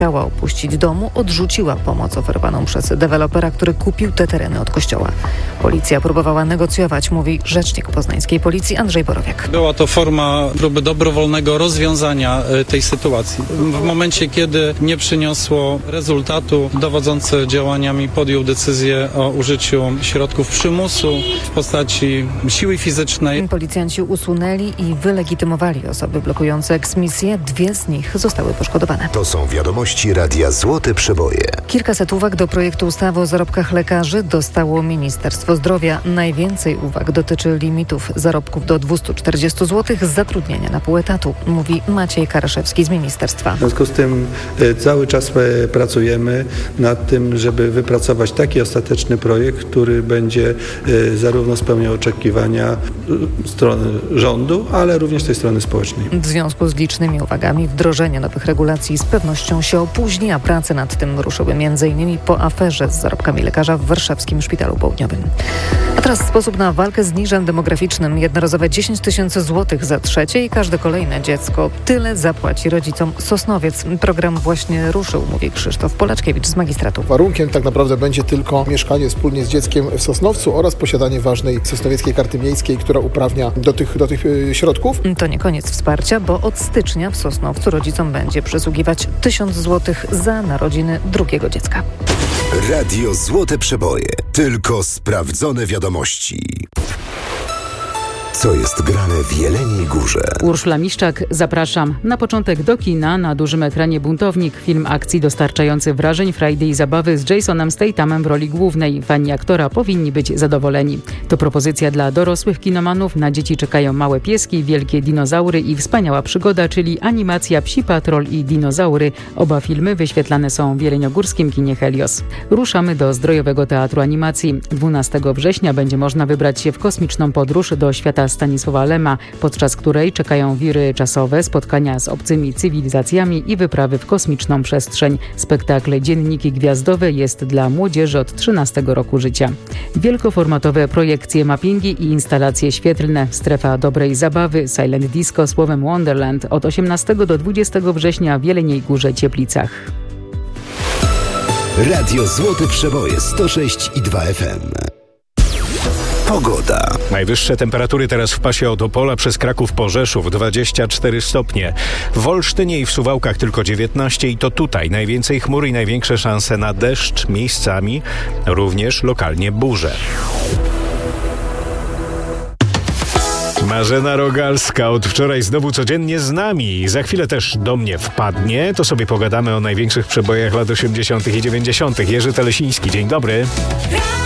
chciała opuścić domu, odrzuciła pomoc oferowaną przez dewelopera, który kupił te tereny od kościoła. Policja próbowała negocjować, mówi rzecznik poznańskiej policji Andrzej Borowiak. Była to forma próby dobrowolnego rozwiązania tej sytuacji. W momencie, kiedy nie przyniosło rezultatu, dowodzący działaniami podjął decyzję o użyciu środków przymusu w postaci siły fizycznej. Policjanci usunęli i wylegitymowali osoby blokujące eksmisję. 2 z nich zostały poszkodowane. To są wiadomości Radia Złote Przeboje. Kilkaset uwag do projektu ustawy o zarobkach lekarzy dostało Ministerstwo Zdrowia. Najwięcej uwag dotyczy limitów zarobków do 240 zł, zatrudnienia na pół etatu, mówi Maciej Karaszewski z ministerstwa. W związku z tym cały czas pracujemy nad tym, żeby wypracować taki ostateczny projekt, który będzie zarówno spełniał oczekiwania strony rządu, ale również tej strony społecznej. W związku z licznymi uwagami wdrożenie nowych regulacji z pewnością się opóźni, a prace nad tym ruszyły m.in. po aferze z zarobkami lekarza w warszawskim Szpitalu Południowym. A teraz sposób na walkę z niżem demograficznym. Jednorazowe 10 000 złotych za trzecie i każde kolejne dziecko. Tyle zapłaci rodzicom Sosnowiec. Program właśnie ruszył, mówi Krzysztof Polaczkiewicz z magistratu. Warunkiem tak naprawdę będzie tylko mieszkanie wspólnie z dzieckiem w Sosnowcu oraz posiadanie ważnej sosnowieckiej karty miejskiej, która uprawnia do tych środków. To nie koniec wsparcia, bo od stycznia w Sosnowcu rodzicom będzie przysługiwać 1000 złotych za narodziny drugiego dziecka. Radio Złote Przeboje. Tylko sprawdzone wiadomości. Co jest grane w Jeleniej Górze? Urszula Miszczak, zapraszam. Na początek do kina, na dużym ekranie Buntownik, film akcji dostarczający wrażeń frajdy i zabawy z Jasonem Stathamem w roli głównej. Fani aktora powinni być zadowoleni. To propozycja dla dorosłych kinomanów. Na dzieci czekają małe pieski, wielkie dinozaury i wspaniała przygoda, czyli animacja Psi Patrol i Dinozaury. Oba filmy wyświetlane są w jeleniogórskim kinie Helios. Ruszamy do Zdrojowego Teatru Animacji. 12 września będzie można wybrać się w kosmiczną podróż do świata Stanisława Lema, podczas której czekają wiry czasowe, spotkania z obcymi cywilizacjami i wyprawy w kosmiczną przestrzeń. Spektakl Dzienniki Gwiazdowe jest dla młodzieży od 13 roku życia. Wielkoformatowe projekcje, mappingi i instalacje świetlne, strefa dobrej zabawy, silent disco słowem Wonderland od 18 do 20 września w Jeleniej Górze Cieplicach. Radio Złote Przeboje 106,2 FM. Pogoda. Najwyższe temperatury teraz w pasie od Opola przez Kraków po Rzeszów 24 stopnie. W Olsztynie i w Suwałkach tylko 19 i to tutaj najwięcej chmur i największe szanse na deszcz, miejscami również lokalnie burze. Marzena Rogalska od wczoraj znowu codziennie z nami. Za chwilę też do mnie wpadnie. To sobie pogadamy o największych przebojach lat 80. i 90. Jerzy Telesiński, dzień dobry.